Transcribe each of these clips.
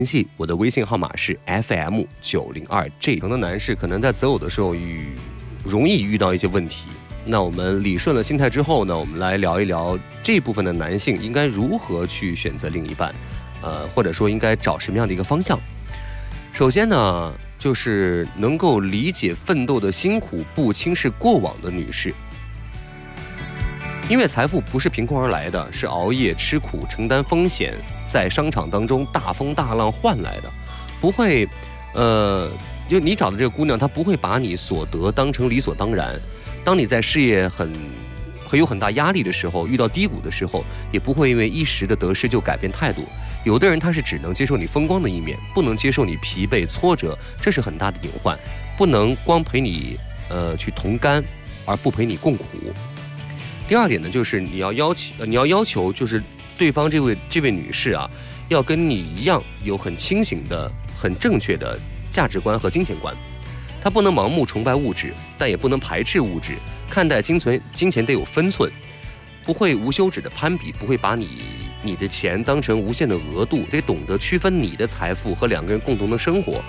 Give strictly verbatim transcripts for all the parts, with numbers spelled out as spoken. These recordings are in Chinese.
系我的微信号码是 F M 九零二 J。很多男士可能在择偶的时候遇容易遇到一些问题。那我们理顺了心态之后呢，我们来聊一聊这部分的男性应该如何去选择另一半，呃，或者说应该找什么样的一个方向。首先呢，就是能够理解奋斗的辛苦，不轻视过往的女士。因为财富不是凭空而来的，是熬夜吃苦承担风险，在商场当中大风大浪换来的，不会，呃，就你找的这个姑娘，她不会把你所得当成理所当然。当你在事业很很有很大压力的时候，遇到低谷的时候，也不会因为一时的得失就改变态度。有的人他是只能接受你风光的一面，不能接受你疲惫挫折，这是很大的隐患。不能光陪你呃去同甘，而不陪你共苦。第二点呢，就是你要要求，你要要求就是对方这位这位女士啊，要跟你一样有很清醒的、很正确的价值观和金钱观。她不能盲目崇拜物质，但也不能排斥物质。看待金钱，金钱得有分寸，不会无休止的攀比，不会把你你的钱当成无限的额度，得懂得区分你的财富和两个人共同的生活。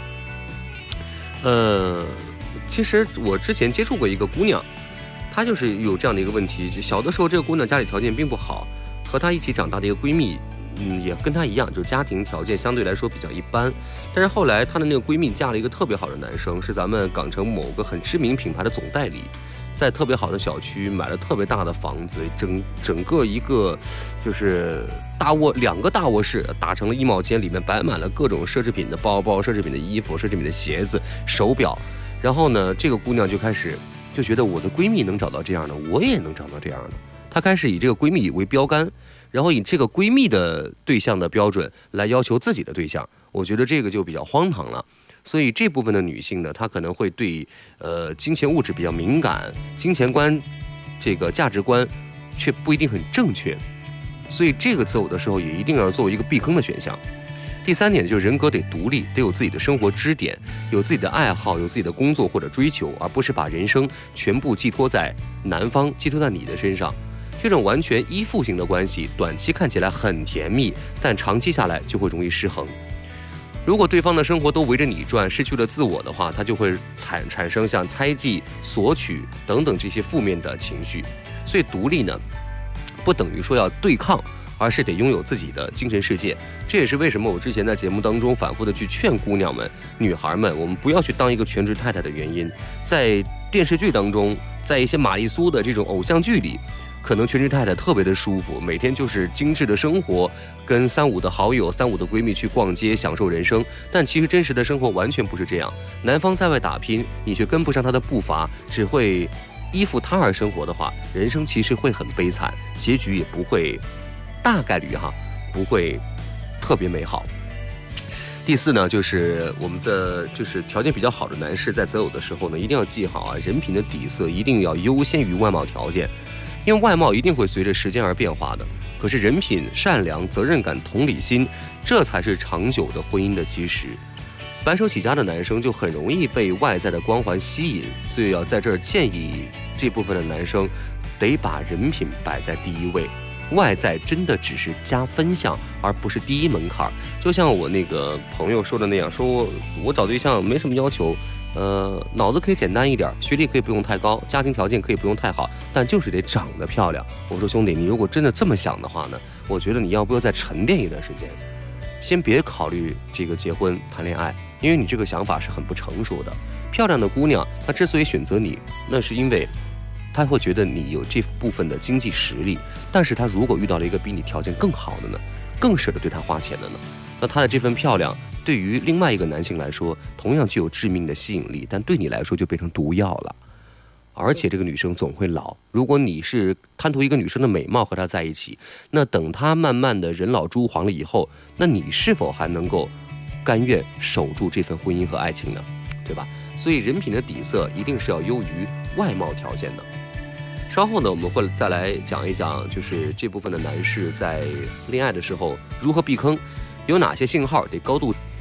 呃，其实我之前接触过一个姑娘。她就是有这样的一个问题，小的时候这个姑娘家里条件并不好，和她一起长大的一个闺蜜，嗯，也跟她一样，就是家庭条件相对来说比较一般。但是后来她的那个闺蜜嫁了一个特别好的男生，是咱们港城某个很知名品牌的总代理，在特别好的小区买了特别大的房子，整整个一个就是大卧两个大卧室打成了衣帽间，里面摆满了各种奢侈品的包包、奢侈品的衣服、奢侈品的鞋子、手表。然后呢，这个姑娘就开始。就觉得我的闺蜜能找到这样的，我也能找到这样的。她开始以这个闺蜜为标杆，然后以这个闺蜜的对象的标准来要求自己的对象。我觉得这个就比较荒唐了。所以这部分的女性呢，她可能会对呃金钱物质比较敏感，金钱观这个价值观却不一定很正确。所以这个择偶的时候也一定要作为一个避坑的选项。第三点就是人格得独立，得有自己的生活支点，有自己的爱好，有自己的工作或者追求，而不是把人生全部寄托在男方，寄托在你的身上。这种完全依附型的关系，短期看起来很甜蜜，但长期下来就会容易失衡。如果对方的生活都围着你转，失去了自我的话，他就会产产生像猜忌、索取等等这些负面的情绪。所以独立呢，不等于说要对抗，而是得拥有自己的精神世界。这也是为什么我之前在节目当中反复的去劝姑娘们、女孩们，我们不要去当一个全职太太的原因。在电视剧当中，在一些玛丽苏的这种偶像剧里，可能全职太太特别的舒服，每天就是精致的生活，跟三五的好友、三五的闺蜜去逛街，享受人生。但其实真实的生活完全不是这样。男方在外打拼，你却跟不上他的步伐，只会依附他而生活的话，人生其实会很悲惨，结局也不会。大概率哈不会特别美好。第四呢，就是我们的就是条件比较好的男士在择偶的时候呢，一定要记好啊，人品的底色一定要优先于外貌条件，因为外貌一定会随着时间而变化的。可是人品、善良、责任感、同理心，这才是长久的婚姻的基石。白手起家的男生就很容易被外在的光环吸引，所以要在这儿建议这部分的男生得把人品摆在第一位。外在真的只是加分项，而不是第一门槛。就像我那个朋友说的那样，说我我找对象没什么要求，呃，脑子可以简单一点，学历可以不用太高，家庭条件可以不用太好，但就是得长得漂亮。我说兄弟，你如果真的这么想的话呢，我觉得你要不要再沉淀一段时间，先别考虑这个结婚谈恋爱，因为你这个想法是很不成熟的。漂亮的姑娘，她之所以选择你，那是因为他会觉得你有这部分的经济实力，但是他如果遇到了一个比你条件更好的呢，更舍得对他花钱的呢，那他的这份漂亮对于另外一个男性来说同样具有致命的吸引力，但对你来说就变成毒药了。而且这个女生总会老，如果你是贪图一个女生的美貌和她在一起，那等她慢慢的人老珠黄了以后，那你是否还能够甘愿守住这份婚姻和爱情呢？对吧？所以人品的底色一定是要优于外貌条件的。稍后呢，我们会再来讲一讲，就是这部分的男士在恋爱的时候如何避坑，有哪些信号得高度